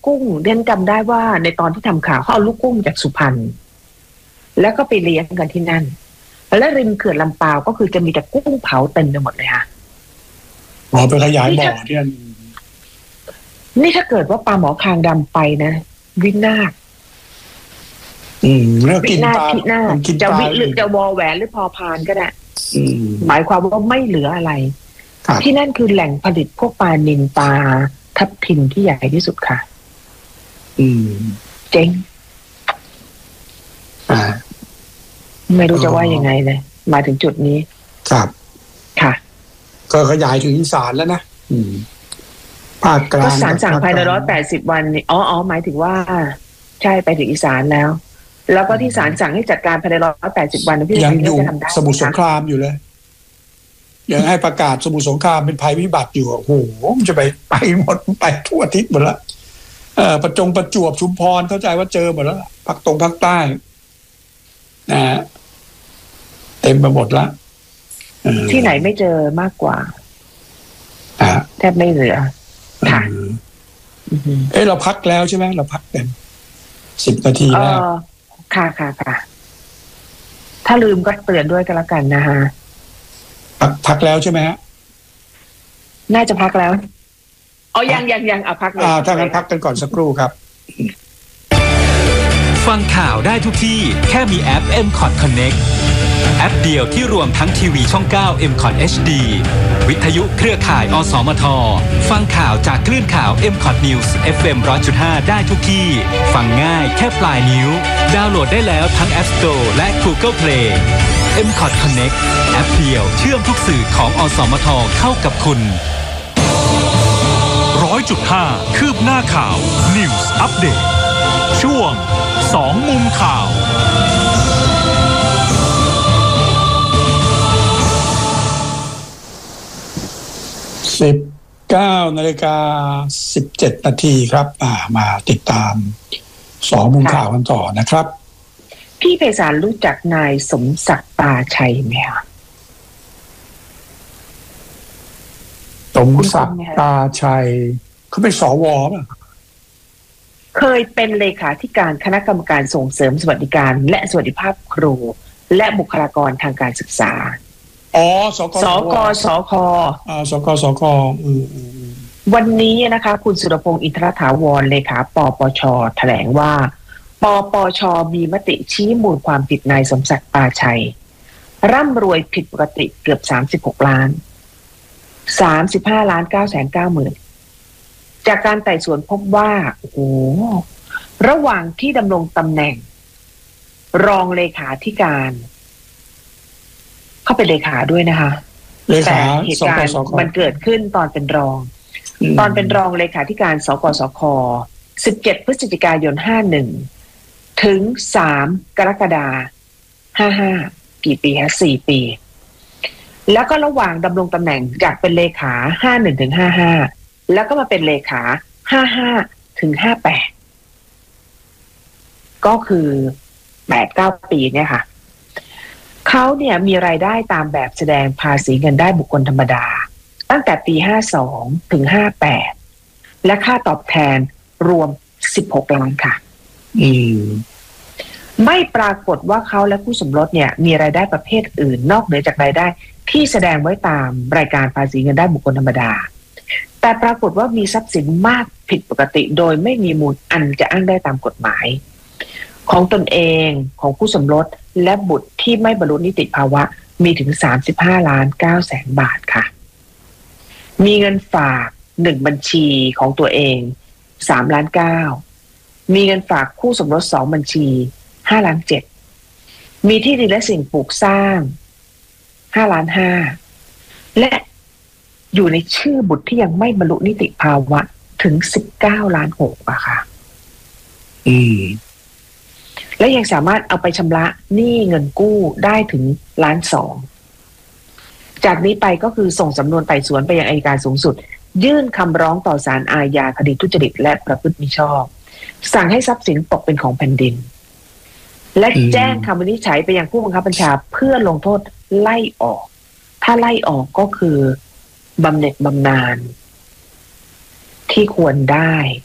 กุ้งเรียนจำได้ว่าในตอนที่ทำข่าวเขาเอาลูกกุ้งจากสุพรรณแล้วก็ไปเลี้ยงกันที่นั่นและริมเขื่อนลำปาวก็คือจะมีแต่กุ้งเผาเต็มไปหมดเลยค่ะไปขยายบ่อที่นั่นนี่ถ้าเกิดว่าปลาหมอคางดำไปนะวินาศแล้วกินปลาจะวิหรือจะวอแหวนหรือพอพานก็ได้หมายความว่าไม่เหลืออะไรที่นั่นคือแหล่งผลิตพวกปลานิลปลาทับทิมที่ใหญ่ที่สุดค่ะเจ๊งไม่รู้จะว่ายังไงเลยมาถึงจุดนี้ครับค่ะก็ขยายถึงอีสานแล้วนะภาคกลางก็ศาลสั่งภายใน180 วันอ๋อหมายถึงว่าใช่ไปถึงอีสานแล้วก็ที่ศาลสั่งให้จัดการภายใน180 วันพี่ยังอยู่สมุทรสงครามอยู่เลยยังให้ประกาศสมุทรสงครามเป็นภัยพิบัติอยู่โอ้โหมันจะไปหมดไปทั่วทิศหมดแล้วประจวบชุมพรเข้าใจว่าเจอหมดแล้วภาคใต้นะเต็มไปหมดแล้วที่ไหนไม่เจอมากกว่าแทบไม่เหลือค่ะเราพักแล้วใช่ไหมเราพักเป็น10 นาทีแล้วค่ะถ้าลืมก็เตือนด้วยกันละกันนะฮะพักแล้วใช่ไหมฮะน่าจะพักแล้วยังเอาพักเลยถ้างั้นพักกันก่อนสักครู่ครับฟังข่าวได้ทุกที่แค่มีแอป MCOT Connect แอปเดียวที่รวมทั้งทีวีช่อง9 MCOT HD วิทยุเครือข่ายอสมทฟังข่าวจากคลื่นข่าว MCOT News FM 100.5 ได้ทุกที่ฟังง่ายแค่ปลายนิ้วดาวน์โหลดได้แล้วทั้ง App Store และ Google Play MCOT Connect แอปเดียวเชื่อมทุกสื่อของอสมทเข้ากับคุณ 100.5 คืบหน้าข่าว News Update ช่วง2 มุมข่าว 19:17 นาทีครับมาติดตาม2 มุมข่าวกันต่อนะครับพี่ไพศาลรู้จักนายสมศักดิ์ปาชัยไหมคะสมศักดิ์ปาชัยเขาเป็นสวป่ะเคยเป็นเลขาธิการคณะกรรมการส่งเสริมสวัสดิการและสวัสดิภาพครูและบุคลากรทางการศึกษาสกสควันนี้นะคะคุณสุรพงษ์อินทรถาวรเลขาปปช.แถลงว่าปปช.มีมติชี้มูลความผิดนายสมศักดิ์ปาชัยร่ำรวยผิดปกติเกือบ36 ล้าน35,990,000จากการไต่สวนพบว่าระหว่างที่ดำรงตำแหน่งรองเลขาธิการเขาเป็นเลขาด้วยนะคะแต่เหตุการณ์มันเกิดขึ้นตอนเป็นรองเลขาธิการสกสค17 พฤศจิกายน 51ถึง3 กรกฎาคม 55กี่ปีฮะ4 ปีแล้วก็ระหว่างดำรงตำแหน่งจากเป็นเลขา51ถึง55แล้วก็มาเป็นเลขา55ถึง58ก็คือ 8-9 ปีเนี่ยค่ะเขาเนี่ยมีรายได้ตามแบบแสดงภาษีเงินได้บุคคลธรรมดาตั้งแต่ปี52ถึง58และค่าตอบแทนรวม16 ล้านค่ะไม่ปรากฏว่าเขาและคู่สมรสเนี่ยมีรายได้ประเภทอื่นนอกเหนือจากรายได้ที่แสดงไว้ตามรายการภาษีเงินได้บุคคลธรรมดาแต่ปรากฏว่ามีทรัพย์สินมากผิดปกติโดยไม่มีมูลอันจะอ้างได้ตามกฎหมายของตนเองของคู่สมรสและบุตรที่ไม่บรรลุนิติภาวะมีถึง35,900,000 บาทค่ะมีเงินฝาก1 บัญชีของตัวเอง3.9 ล้านมีเงินฝากคู่สมรส2 บัญชี5.7 ล้านมีที่ดินและสิ่งปลูกสร้าง5.5 ล้านและอยู่ในชื่อบุตรที่ยังไม่บรรลุนิติภาวะถึง19.6 ล้านอะค่ะและยังสามารถเอาไปชำระหนี้เงินกู้ได้ถึง1.2 ล้านจากนี้ไปก็คือส่งสำนวนไต่สวนไปยังอัยการสูงสุดยื่นคำร้องต่อศาลอาญาคดีทุจริตและประพฤติมิชอบสั่งให้ทรัพย์สินตกเป็นของแผ่นดินและแจ้งคำวินิจฉัยไปยังผู้บังคับบัญชาเพื่อลงโทษไล่ออกถ้าไล่ออกก็คือบำเหน็จบำนาญที่ควรได้